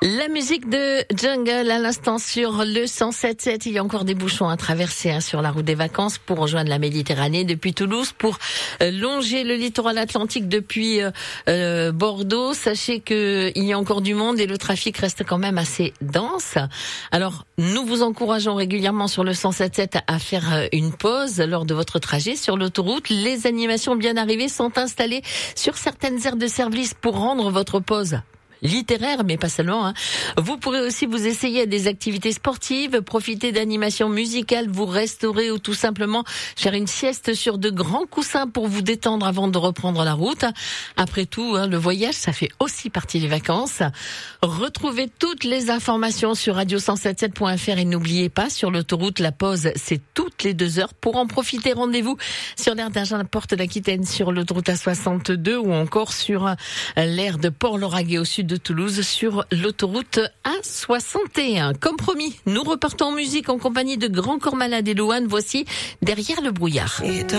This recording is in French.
La musique de Jungle à l'instant sur le 107.7. Il y a encore des bouchons à traverser sur la route des vacances pour rejoindre la Méditerranée depuis Toulouse, pour longer le littoral atlantique depuis Bordeaux. Sachez qu'il y a encore du monde et le trafic reste quand même assez dense. Alors, nous vous encourageons régulièrement sur le 107.7 à faire une pause lors de votre trajet sur l'autoroute. Les animations bien arrivées sont installées sur certaines aires de service pour rendre votre pause littéraire, mais pas seulement. Vous pourrez aussi vous essayer à des activités sportives, profiter d'animations musicales, vous restaurer ou tout simplement faire une sieste sur de grands coussins pour vous détendre avant de reprendre la route. Après tout, le voyage, ça fait aussi partie des vacances. Retrouvez toutes les informations sur radio177.fr et n'oubliez pas, sur l'autoroute, la pause, c'est toutes les 2 heures. Pour en profiter, rendez-vous sur l'aire d'Agen, Porte d'Aquitaine, sur l'autoroute A62 ou encore sur l'aire de Port-Lauragais au sud de Toulouse sur l'autoroute A61. Comme promis, nous repartons en musique en compagnie de Grand Corps Malade et Louane. Voici Derrière le brouillard.